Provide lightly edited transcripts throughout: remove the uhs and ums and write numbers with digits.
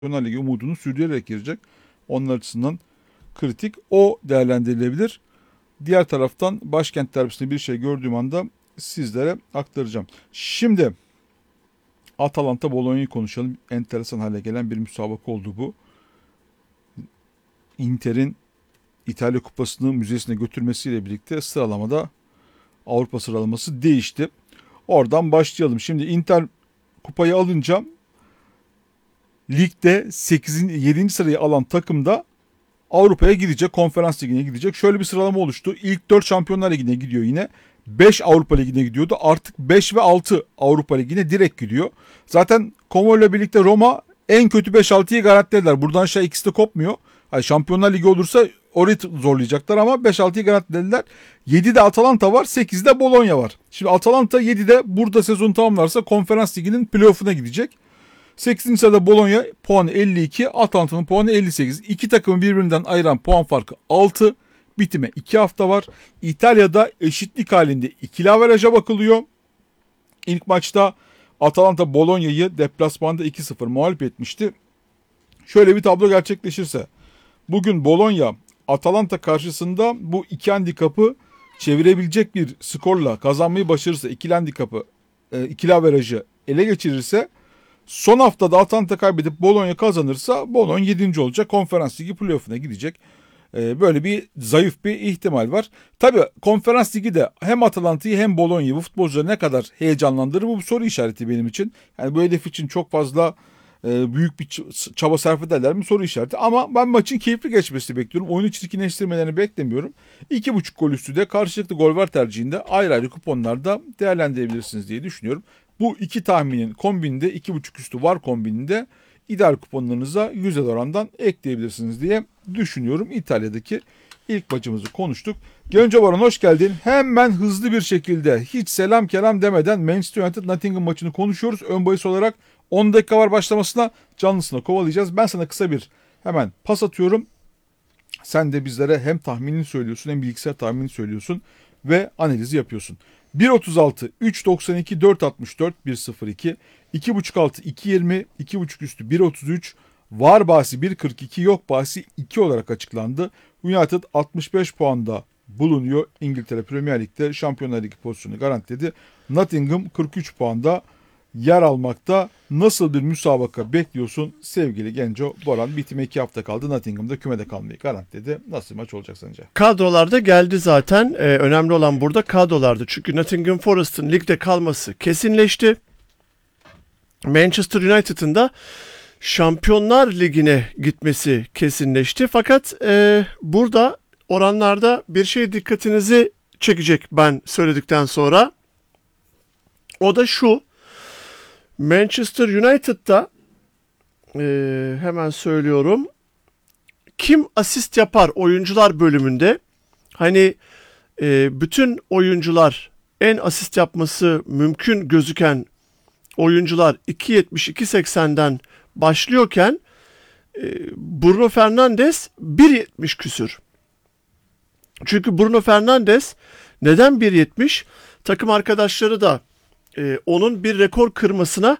Şampiyonlar Ligi umudunu sürdürerek girecek. Onlar açısından kritik. O değerlendirilebilir. Diğer taraftan başkent derbisinde bir şey gördüğüm anda sizlere aktaracağım. Şimdi Atalanta Bologna'yı konuşalım. Enteresan hale gelen bir müsabaka oldu bu. Inter'in İtalya Kupası'nı müzesine götürmesiyle birlikte sıralamada Avrupa sıralaması değişti. Oradan başlayalım. Şimdi Inter kupayı alınca ligde 7. sırayı alan takım da Avrupa'ya gidecek, Konferans Ligi'ne gidecek. Şöyle bir sıralama oluştu. İlk 4 Şampiyonlar Ligi'ne gidiyor yine. 5 Avrupa Ligi'ne gidiyordu. Artık 5 ve 6 Avrupa Ligi'ne direkt gidiyor. Zaten Como ile birlikte Roma en kötü 5-6'yı garantilediler. Buradan ikisi de kopmuyor. Yani Şampiyonlar Ligi olursa orayı zorlayacaklar ama 5-6'yı garantilediler. 7'de Atalanta var, 8'de Bologna var. Şimdi Atalanta 7'de burada sezonu tamamlarsa Konferans Ligi'nin playoff'una gidecek. 8. sırada Bologna puanı 52, Atalanta'nın puanı 58. İki takımı birbirinden ayıran puan farkı 6. Bitime 2 hafta var. İtalya'da eşitlik halinde ikili averaja bakılıyor. İlk maçta Atalanta Bologna'yı deplasmanda 2-0 mağlup etmişti. Şöyle bir tablo gerçekleşirse bugün Bologna Atalanta karşısında bu iki handikapı çevirebilecek bir skorla kazanmayı başarırsa, ikili handikapı, ikili averajı ele geçirirse, son haftada Atalanta kaybedip Bologna kazanırsa Bologna 7. olacak. Konferans Ligi playoff'una gidecek. Böyle bir zayıf bir ihtimal var. Tabii Konferans Ligi de hem Atalanta'yı hem Bologna'yı, bu futbolcuları ne kadar heyecanlandırır, bu soru işareti benim için. Yani bu hedef için çok fazla büyük bir çaba sarf ederler mi, soru işareti. Ama ben maçın keyifli geçmesini bekliyorum. Oyunu çirkinleştirmelerini beklemiyorum. 2.5 gol üstü de karşılıklı gol var tercihinde ayrı ayrı kuponlarda değerlendirebilirsiniz diye düşünüyorum. Bu iki tahminin kombininde, 2.5 üstü var kombininde ideal kuponlarınıza güzel orandan ekleyebilirsiniz diye düşünüyorum. İtalya'daki ilk maçımızı konuştuk. Genco Baran hoş geldin. Hemen hızlı bir şekilde hiç selam kelam demeden Manchester United Nottingham maçını konuşuyoruz. Ön bahis olarak 10 dakika var başlamasına, canlısına kovalayacağız. Ben sana kısa bir hemen pas atıyorum. Sen de bizlere hem tahminini söylüyorsun hem bilgisayar tahminini söylüyorsun ve analizi yapıyorsun. 1.36, 3.92, 4.64, 1.02, 2.5 altı, 2.20, 2.5 üstü 1.33, var bahsi 1.42, yok bahsi 2 olarak açıklandı. United 65 puanda bulunuyor. İngiltere Premier Lig'de Şampiyonlar Ligi pozisyonu garantiledi. Nottingham 43 puanda yer almakta. Nasıl bir müsabaka bekliyorsun sevgili Genco Boran? Bitime 2 hafta kaldı. Nottingham'da kümede kalmayı garantiledi. Nasıl bir maç olacak sence? Kadrolarda geldi zaten. Önemli olan burada kadrolardı. Çünkü Nottingham Forest'ın ligde kalması kesinleşti. Manchester United'ın da Şampiyonlar Ligi'ne gitmesi kesinleşti. Fakat burada oranlarda bir şey dikkatinizi çekecek ben söyledikten sonra. O da şu. Manchester United'da hemen söylüyorum. Kim asist yapar oyuncular bölümünde? Hani bütün oyuncular, en asist yapması mümkün gözüken oyuncular 2.70-2.80'den başlıyorken Bruno Fernandes 1.70 küsür. Çünkü Bruno Fernandes neden 1.70? Takım arkadaşları da onun bir rekor kırmasına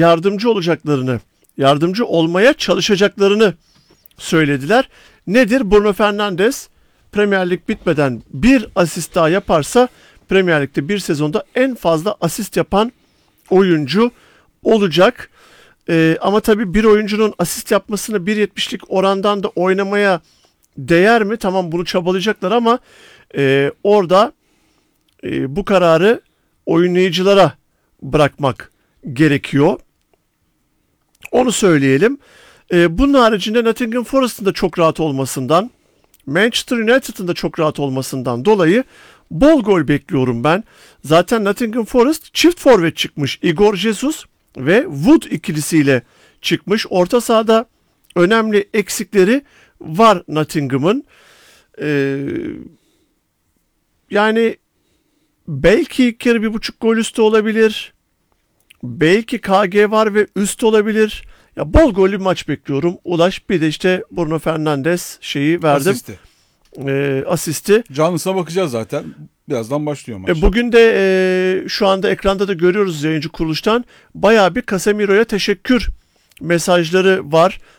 yardımcı olmaya çalışacaklarını söylediler. Nedir? Bruno Fernandes Premier Lig bitmeden bir asist daha yaparsa Premier Lig'de bir sezonda en fazla asist yapan oyuncu olacak. Ama tabii bir oyuncunun asist yapmasını 1.70'lik orandan da oynamaya değer mi? Tamam, bunu çabalayacaklar ama orada bu kararı oynayıcılara bırakmak gerekiyor. Onu söyleyelim. Bunun haricinde Nottingham Forest'ın da çok rahat olmasından, Manchester United'ın da çok rahat olmasından dolayı bol gol bekliyorum ben. Zaten Nottingham Forest çift forvet çıkmış. Igor Jesus ve Wood ikilisiyle çıkmış. Orta sahada önemli eksikleri var Nottingham'ın. Yani belki ilk yarı 1.5 gol üstü olabilir. Belki KG var ve üst olabilir. Ya bol gollü bir maç bekliyorum. Ulaş, bir de işte Bruno Fernandes şeyi verdim. Asisti. Canlısına bakacağız zaten. Birazdan başlıyor maç. Bugün de şu anda ekranda da görüyoruz yayıncı kuruluştan. Bayağı bir Casemiro'ya teşekkür mesajları var.